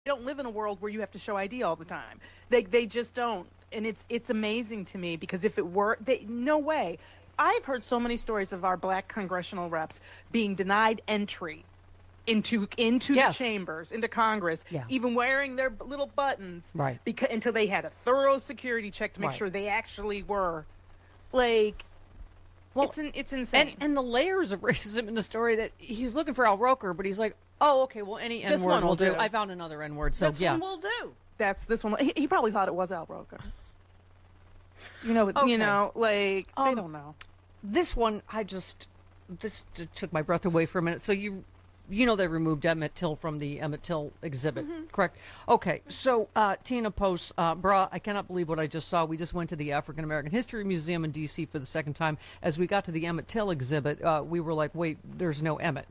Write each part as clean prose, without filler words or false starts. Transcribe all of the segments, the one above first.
don't live in a world where you have to show ID all the time. They just don't. And it's amazing to me, because if it were, no way. I've heard so many stories of our black congressional reps being denied entry into the chambers, into Congress, even wearing their little buttons, right? Because until they had a thorough security check to make sure they actually were, like, well, it's insane. And the layers of racism in the story, that he was looking for Al Roker, but he's like, oh, okay, well, any N-word will do. I found another N-word, so this one will do. This one. He probably thought it was Al Roker. You know, okay. Like, I don't know. This one, this took my breath away for a minute. So they removed Emmett Till from the Emmett Till exhibit, correct? Okay, so Tina posts, bruh, I cannot believe what I just saw. We just went to the African American History Museum in D.C. for the second time. As we got to the Emmett Till exhibit, we were like, wait, there's no Emmett.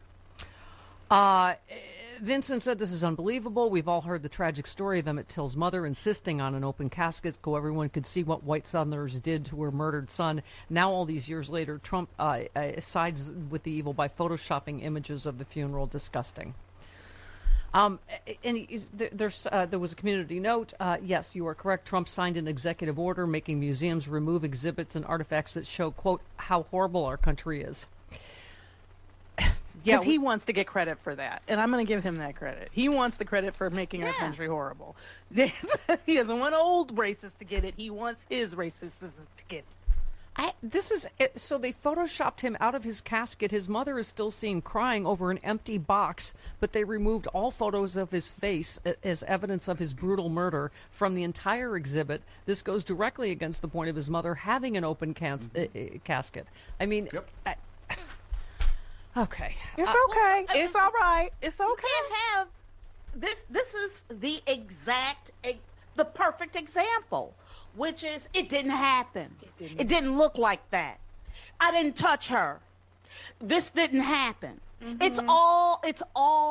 Vincent said, this is unbelievable. We've all heard the tragic story of Emmett Till's mother insisting on an open casket so everyone could see what white Southerners did to her murdered son. Now, all these years later, Trump sides with the evil by photoshopping images of the funeral. Disgusting. There was a community note. Yes, you are correct. Trump signed an executive order making museums remove exhibits and artifacts that show, quote, how horrible our country is. Because he wants to get credit for that, and I'm going to give him that credit. He wants the credit for making our country horrible. He doesn't want old racists to get it. He wants his racists to get it. So they photoshopped him out of his casket. His mother is still seen crying over an empty box, but they removed all photos of his face as evidence of his brutal murder from the entire exhibit. This goes directly against the point of his mother having an open casket. I mean... Yep. Okay. It's okay. It's all right. It's okay. You can't have this. This is the perfect example, which is it didn't happen. It didn't look like that. I didn't touch her. This didn't happen. Mm-hmm. It's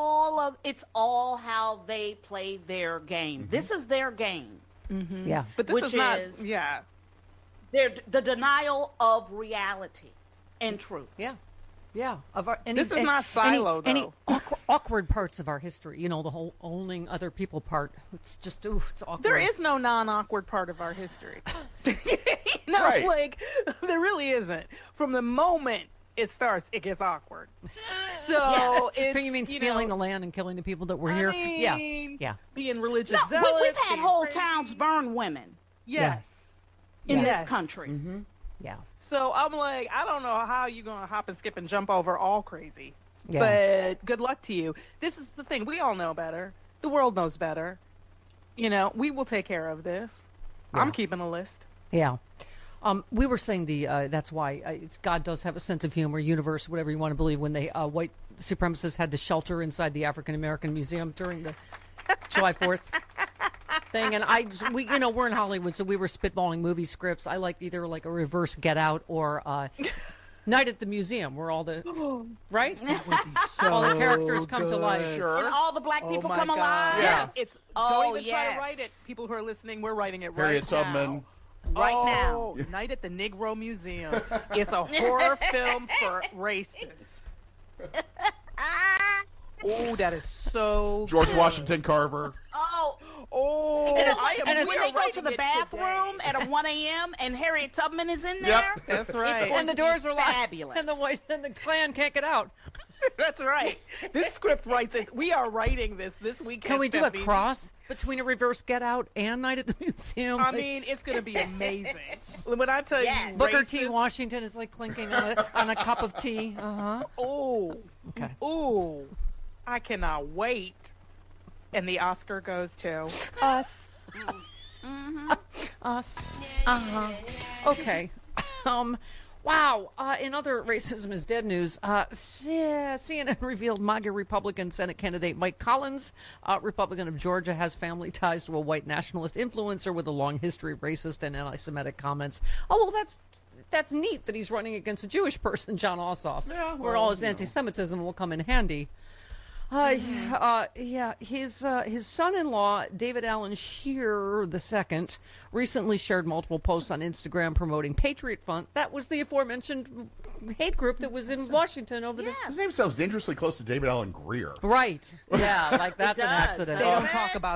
all how they play their game. Mm-hmm. This is their game. Mm-hmm. Yeah. But this is not. They're the denial of reality and truth. Yeah. Yeah, this is not silo, though. Any awkward parts of our history, the whole owning other people part. It's just, it's awkward. There is no non-awkward part of our history. Right. Like, there really isn't. From the moment it starts, it gets awkward. So, you mean stealing the land and killing the people that were here? Yeah. Being religious zealots. We've had whole towns burn women. Yes. In this country. Mm-hmm. Yeah. So I'm like, I don't know how you're going to hop and skip and jump over all crazy. Yeah. But good luck to you. This is the thing. We all know better. The world knows better. We will take care of this. Yeah. I'm keeping a list. Yeah. We were saying that's why God does have a sense of humor, universe, whatever you want to believe, when they white supremacists had to shelter inside the African American Museum during the July 4th. thing, and we're in Hollywood, so we were spitballing movie scripts. I liked either like a reverse Get Out or Night at the Museum, where all the right, all the characters come to life. Sure, and all the black people come alive. Yes, it's don't even try to write it. People who are listening, we're writing it Harriet right Tubman. now. Right now, Night at the Negro Museum. It's a horror film for racists. Oh, that is so George good. Washington Carver. And when they go to the bathroom at 1 a.m. and Harriet Tubman is in there. Yep. That's right. And the doors are locked. Fabulous. And the Klan can't get out. That's right. This script writes it. We are writing this weekend. Can we do a cross between a reverse Get Out and Night at the Museum? I mean, it's going to be amazing. When I tell you, Booker T. Washington is like clinking on a cup of tea. Oh. Okay. Oh. I cannot wait. And the Oscar goes to us. Mm-hmm. Us. Okay. Wow. In other racism is dead news, CNN revealed MAGA Republican Senate candidate Mike Collins, Republican of Georgia, has family ties to a white nationalist influencer with a long history of racist and anti-Semitic comments. Oh, well, that's neat that he's running against a Jewish person, John Ossoff, where all his anti-Semitism will come in handy. His son-in-law, David Allen Scheer II, recently shared multiple posts on Instagram promoting Patriot Front. That was the aforementioned hate group that was in Washington over there. His name sounds dangerously close to David Allen Greer. Right. Yeah, like that's an accident. They don't talk about